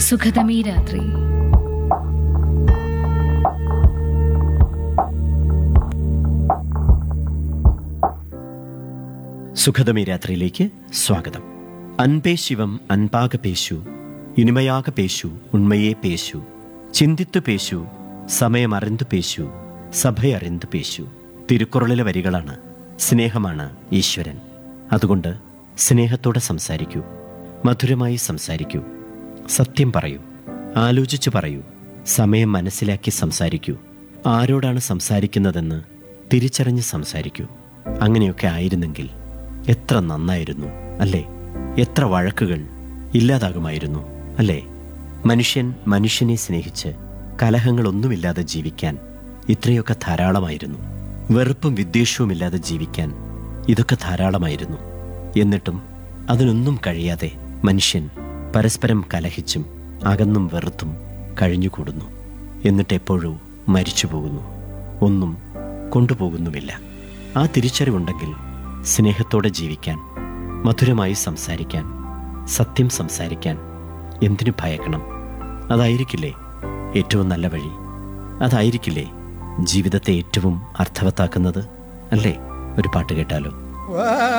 സുഖതമീ രാത്രി. സുഖതമീ രാത്രിയിലേക്ക് സ്വാഗതം. അൻപേ ശിവം അൻപാക പേശു, ഇനിമയാക പേശു, ഉണ്മയെ പേശു, ചിന്തിത്തു പേശു, സമയമറിന്തു പേശു, സഭയറിന്തു പേശു. തിരുക്കുറളിലെ വരികളാണ്. സ്നേഹമാണ് ഈശ്വരൻ. അതുകൊണ്ട് സ്നേഹത്തോടെ സംസാരിക്കൂ, മധുരമായി സംസാരിക്കൂ, സത്യം പറയൂ, ആലോചിച്ചു പറയൂ, സമയം മനസ്സിലാക്കി സംസാരിക്കൂ, ആരോടാണ് സംസാരിക്കുന്നതെന്ന് തിരിച്ചറിഞ്ഞ് സംസാരിക്കൂ. അങ്ങനെയൊക്കെ ആയിരുന്നെങ്കിൽ എത്ര നന്നായിരുന്നു അല്ലേ? എത്ര വഴക്കുകൾ ഇല്ലാതാകുമായിരുന്നു അല്ലേ? മനുഷ്യൻ മനുഷ്യനെ സ്നേഹിച്ച് കലഹങ്ങളൊന്നുമില്ലാതെ ജീവിക്കാൻ ഇത്രയൊക്കെ ധാരാളമായിരുന്നു. വെറുപ്പും വിദ്വേഷവുമില്ലാതെ ജീവിക്കാൻ ഇതൊക്കെ ധാരാളമായിരുന്നു. എന്നിട്ടും അതിനൊന്നും കഴിയാതെ മനുഷ്യൻ പരസ്പരം കലഹിച്ചും അകന്നും വെറുത്തും കഴിഞ്ഞുകൂടുന്നു. എന്നിട്ടെപ്പോഴോ മരിച്ചു പോകുന്നു. ഒന്നും കൊണ്ടുപോകുന്നുമില്ല. ആ തിരിച്ചറിവുണ്ടെങ്കിൽ സ്നേഹത്തോടെ ജീവിക്കാൻ, മധുരമായി സംസാരിക്കാൻ, സത്യം സംസാരിക്കാൻ എന്തിനു ഭയക്കണം? അതായിരിക്കില്ലേ ഏറ്റവും നല്ല വഴി? അതായിരിക്കില്ലേ ജീവിതത്തെ ഏറ്റവും അർത്ഥവത്താക്കുന്നത്? അല്ലേ? ഒരു പാട്ട് കേട്ടാലോ?